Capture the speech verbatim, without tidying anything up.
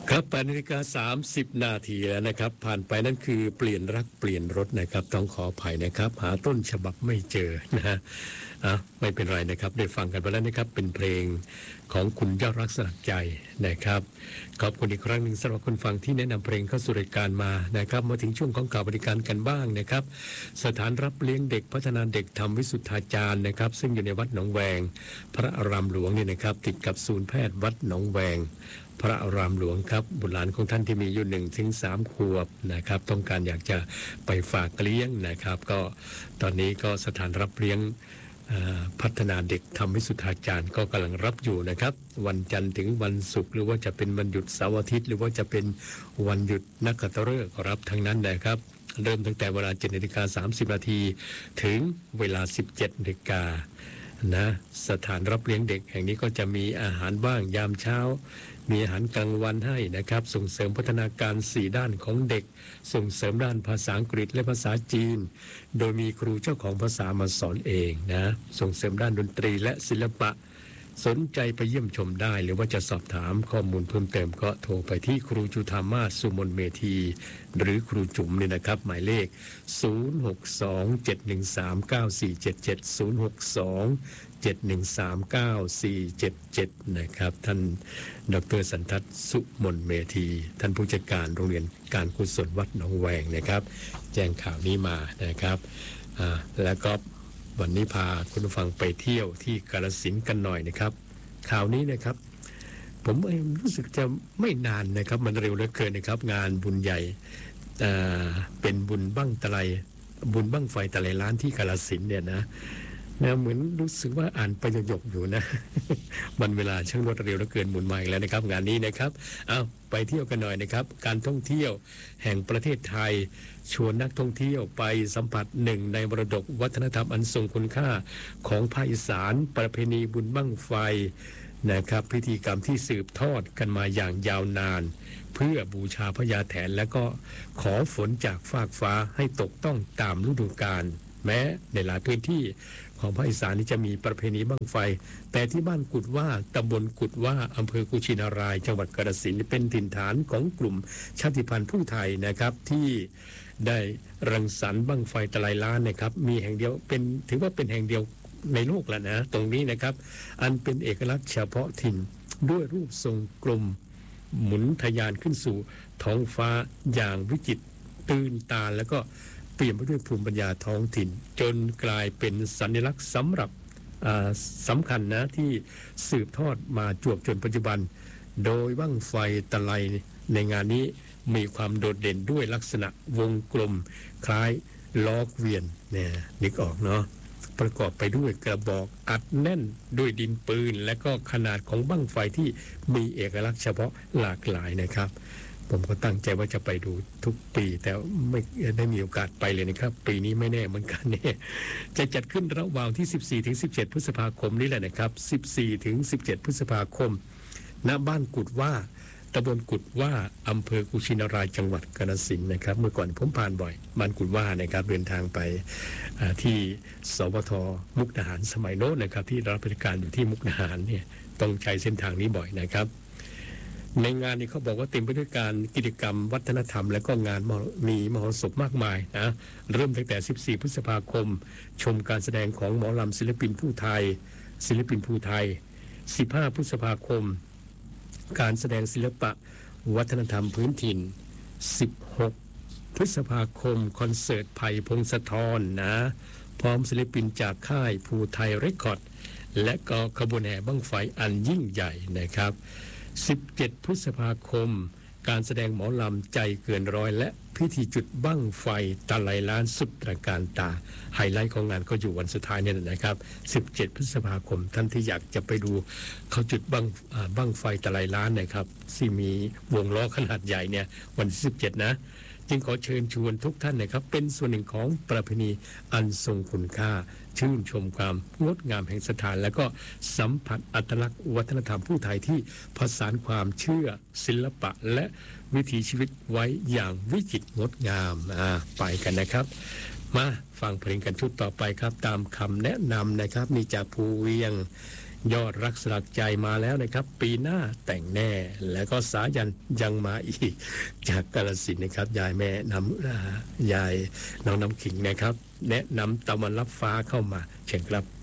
ครับแปดนาฬิกาสามสิบนาทีแล้วนะครับผ่านไปนั่นคือเปลี่ยนรักเปลี่ยนรถนะครับต้องขออภัยนะครับหาต้นฉบับไม่เจอนะฮะอ่ะไม่เป็นไรนะครับได้ฟังกันไปแล้วนะครับเป็นเพลงของคุณยอดรักสลักใจนะครับขอบคุณอีกครั้งหนึ่งสำหรับคนฟังที่แนะนำเพลงเข้าสู่รายการมานะครับมาถึงช่วงของข่าวบริการกันบ้างนะครับสถานรับเลี้ยงเด็กพัฒนาเด็กธรรมวิสุทธาจารย์นะครับซึ่งอยู่ในวัดหนองแวงพระอารามหลวงเนี่ยนะครับติดกับศูนย์แพทย์วัดหนองแวงพระอารามหลวงครับบุตรหลานของท่านที่มีอยู่หนึ่งถึงสามขวบนะครับต้องการอยากจะไปฝากเลี้ยงนะครับก็ตอนนี้ก็สถานรับเลี้ยงพัฒนาเด็กธรรมวิสุทธาจารย์ก็กำลังรับอยู่นะครับวันจันทร์ถึงวันศุกร์หรือว่าจะเป็นวันหยุดเสาร์อาทิตย์หรือว่าจะเป็นวันหยุดนักขัตฤกษ์รับทั้งนั้นนะครับเริ่มตั้งแต่เวลา เจ็ดนาฬิกาสามสิบนาทีถึงเวลา สิบเจ็ดนาฬิกานะสถานรับเลี้ยงเด็กแห่งนี้ก็จะมีอาหารว่างยามเช้ามีอาหารกลางวันให้นะครับส่งเสริมพัฒนาการสี่ด้านของเด็กส่งเสริมด้านภาษาอังกฤษและภาษาจีนโดยมีครูเจ้าของภาษามาสอนเองนะส่งเสริมด้านดนตรีและศิลปะสนใจไปเยี่ยมชมได้หรือว่าจะสอบถามข้อมูลเพิ่มเติมก็โทรไปที่ครูจุฑามาศสุมนเมธีหรือครูจุ๋มเนี่ยนะครับหมายเลขศูนย์ หก สอง เจ็ด หนึ่ง สาม เก้า สี่ เจ็ด เจ็ด ศูนย์ หก สอง เจ็ด หนึ่ง สาม เก้า สี่ เจ็ด เจ็ดนะครับท่านดร.สันทัศน์สุมนเมธีท่านผู้จัดการโรงเรียนการกุศลวัดหนองแวงนะครับแจ้งข่าวนี้มานะครับอ่าแล้วก็วันนี้พาคุณผู้ฟังไปเที่ยวที่กาฬสินธุ์กันหน่อยนะครับข่าวนี้นะครับผมเองรู้สึกจะไม่นานนะครับมันเร็วเหลือเกินนะครับงานบุญใหญ่เป็นบุญบั้งตะไลบุญบั้งไฟตะไลล้านที่กาฬสินธุ์เนี่ยนะนะเหมือนรู้สึกว่าอ่านไปหยกๆอยู่นะมันเวลาช่างรวดเร็วเหลือเกินหมุนมาอีกแล้วนะครับงานนี้นะครับเอาไปเที่ยวกันหน่อยนะครับการท่องเที่ยวแห่งประเทศไทยชวนนักท่องเที่ยวไปสัมผัสหนึ่งในมรดกวัฒนธรรมอันทรงคุณค่าของภาคอีสานประเพณีบุญบั้งไฟนะครับพิธีกรรมที่สืบทอดกันมาอย่างยาวนานเพื่อบูชาพญาแถนและก็ขอฝนจากฟากฟ้าให้ตกต้องตามฤดูกาลแม้ในหลายพื้นที่ของภาคอีสานนี้จะมีประเพณีบั้งไฟแต่ที่บ้านกุดว่าตำบลกุดว่าอำเภอกุชินารายจังหวัดกาฬสินธุ์เป็นถิ่นฐานของกลุ่มชาติพันธุ์ผู้ไทยนะครับที่ได้รังสรรค์บั้งไฟตะไลล้านนะครับมีแห่งเดียวเป็นถือว่าเป็นแห่งเดียวในโลกแล้วนะตรงนี้นะครับอันเป็นเอกลักษณ์เฉพาะถิ่นด้วยรูปทรงกลมหมุนทะยานขึ้นสู่ท้องฟ้าอย่างวิจิตรตื่นตาแล้วก็เปลี่ยนไปด้วยภูมิปัญญาท้องถิ่นจนกลายเป็นสัญลักษณ์สำหรับสำคัญนะที่สืบทอดมาจวบจนปัจจุบันโดยบั้งไฟตะไลในงานนี้มีความโดดเด่นด้วยลักษณะวงกลมคล้ายล้อเกวียนเนี่ยนึกออกเนาะประกอบไปด้วยกระบอกอัดแน่นด้วยดินปืนและก็ขนาดของบั้งไฟที่มีเอกลักษณ์เฉพาะหลากหลายนะครับผมก็ตั้งใจว่าจะไปดูทุกปีแต่ไม่ได้มีโอกาสไปเลยนะครับปีนี้ไม่แน่เหมือนกันเนี่ยจะจัดขึ้นระหว่างที่ สิบสี่ถึงสิบเจ็ด พฤษภาคมนี้แหละนะครับ สิบสี่ถึงสิบเจ็ด พฤษภาคมณบ้านกุดว่าตำบลกุดว่าอำเภอกุชินารายจังหวัดกาฬสินธุ์นะครับเมื่อก่อนผมผ่านบ่อยบ้านกุดว่านะครับเดินทางไปที่สวทมุกดาหารสมัยโน้นนะครับที่รับราชการอยู่ที่มุกดาหารเนี่ยต้องใช้เส้นทางนี้บ่อยนะครับในงานนี้เขาบอกว่าเต็มไปด้วยการกิจกรรมวัฒนธรรมและก็งานมีมโหสถมากมายนะเริ่มตั้งแต่สิบสี่พฤษภาคมชมการแสดงของหมอลำศิลปินผู้ไทยศิลปินผู้ไทยสิบห้าพฤษภาคมการแสดงศิลปะวัฒนธรรมพื้นถิ่นสิบหกพฤษภาคมคอนเสิร์ตไผ่พงศธรนะพร้อมศิลปินจากค่ายภูไทยเรคคอร์ดและก็ขบวนแห่บั้งไฟอันยิ่งใหญ่นะครับสิบเจ็ดพฤษภาคมการแสดงหมอลำใจเกินร้อยและพิธีจุดบั้งไฟตะไลล้านสุดตระการตาไฮไลท์ของงานก็อยู่วันสุดท้ายนี่นะครับสิบเจ็ดพฤษภาคมท่านที่อยากจะไปดูเขาจุดบั้งบั้งไฟตะไลล้านนะครับที่มีวงล้อขนาดใหญ่เนี่ยวันที่สิบเจ็ดนะจึงขอเชิญชวนทุกท่านนะครับเป็นส่วนหนึ่งของประเพณีอันทรงคุณค่าชื่นชมความงดงามแห่งสถานและก็สัมผัสอัตลักษณ์วัฒนธรรมผู้ไทยที่ผสานความเชื่อศิลปะและวิถีชีวิตไว้อย่างวิจิตรงดงามอ่าไปกันนะครับมาฟังเพลงกันชุดต่อไปครับตามคำแนะนำนะครับนี่จากภูเวียงยอดรักสลักใจมาแล้วนะครับปีหน้าแต่งแน่แล้วก็สายันยังมาอีกจากกาฬสินธุ์นะครับยายแม่น้ำยายน้องน้ำขิงนะครับแนะนำตะวันรับฟ้าเข้ามาเชิญครับ